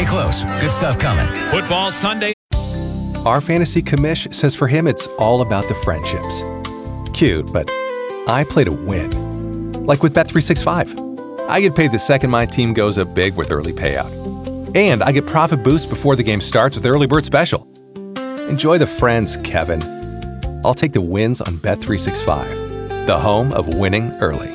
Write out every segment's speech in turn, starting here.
Stay close. Good stuff coming. Football Sunday. Our fantasy commish says for him it's all about the friendships. Cute, but I play to win. Like with Bet365. I get paid the second my team goes up big with early payout. And I get profit boost before the game starts with Early Bird Special. Enjoy the friends, Kevin. I'll take the wins on Bet365, the home of winning early.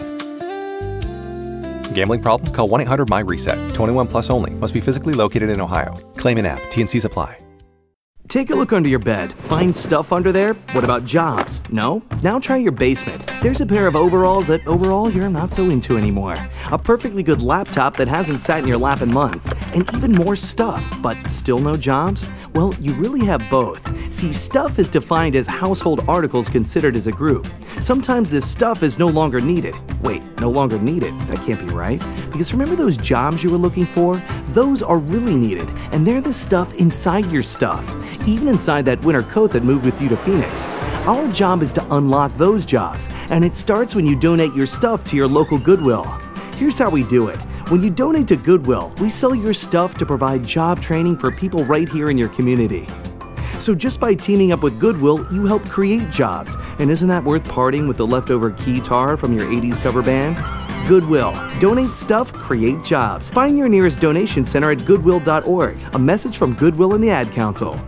Gambling problem? Call 1-800-MY-RESET. 21 plus only. Must be physically located in Ohio. Claim in app. T&Cs apply. Take a look under your bed. Find stuff under there? What about jobs? No? Now try your basement. There's a pair of overalls that overall you're not so into anymore. A perfectly good laptop that hasn't sat in your lap in months. And even more stuff, but still no jobs? Well, you really have both. See, stuff is defined as household articles considered as a group. Sometimes this stuff is no longer needed. Wait, no longer needed? That can't be right. Because remember those jobs you were looking for? Those are really needed, and they're the stuff inside your stuff. Even inside that winter coat that moved with you to Phoenix. Our job is to unlock those jobs, and it starts when you donate your stuff to your local Goodwill. Here's how we do it. When you donate to Goodwill, we sell your stuff to provide job training for people right here in your community. So just by teaming up with Goodwill, you help create jobs. And isn't that worth parting with the leftover keytar from your 80s cover band? Goodwill. Donate stuff, create jobs. Find your nearest donation center at goodwill.org. A message from Goodwill and the Ad Council.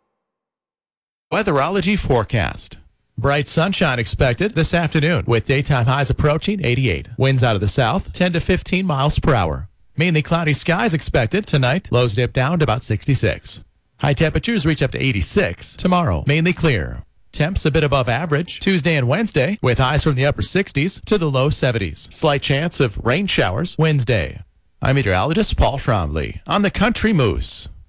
Weatherology forecast. Bright sunshine expected this afternoon with daytime highs approaching 88. Winds out of the south 10 to 15 miles per hour. Mainly cloudy skies expected tonight. Lows dip down to about 66. High temperatures reach up to 86 tomorrow. Mainly clear. Temps a bit above average Tuesday and Wednesday with highs from the upper 60s to the low 70s. Slight chance of rain showers Wednesday. I'm meteorologist Paul Trombley on the Country Moose.